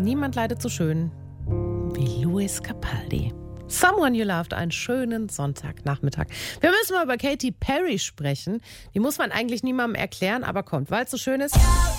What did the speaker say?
niemand leidet so schön wie Lewis Capaldi. Someone You Loved, einen schönen Sonntagnachmittag. Wir müssen mal über Katy Perry sprechen. Die muss man eigentlich niemandem erklären, aber kommt, weil es so schön ist.